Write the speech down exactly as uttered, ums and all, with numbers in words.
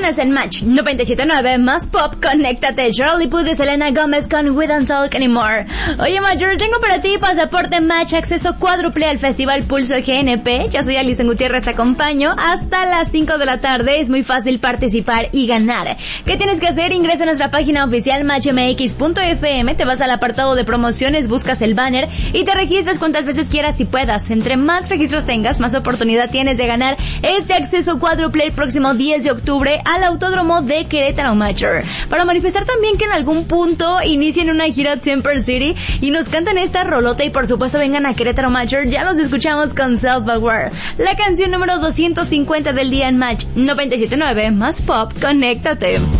Continuas en Match noventa y siete punto nueve más Pop, conéctate. Charlie Puth y Selena Gómez con We Don't Talk Anymore. Oye, Mayor, tengo para ti pasaporte Match, acceso cuádruple al Festival Pulso G N P. Yo soy Alison Gutiérrez, te acompaño hasta las cinco de la tarde. Es muy fácil participar y ganar. ¿Qué tienes que hacer? Ingresa a nuestra página oficial match m x punto f m, te vas al apartado de promociones, buscas el banner y te registras cuantas veces quieras y puedas. Entre más registros tengas, más oportunidad tienes de ganar este acceso cuádruple el próximo diez de octubre al Autódromo de Querétaro, Matcher. Para manifestar también que en algún punto inicien una gira Temper City y nos canten esta rolota y por supuesto vengan a Querétaro, Matcher. Ya los escuchamos con Self-Aware, la canción número doscientos cincuenta del día en Match noventa y siete punto nueve más Pop, conéctate.